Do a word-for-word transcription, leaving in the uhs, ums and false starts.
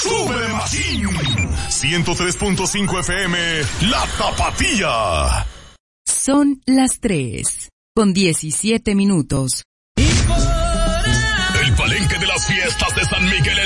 ¡Sube Machín! ciento tres punto cinco F M, La Tapatía. Son las tres, con diecisiete minutos. El palenque de las fiestas de San Miguel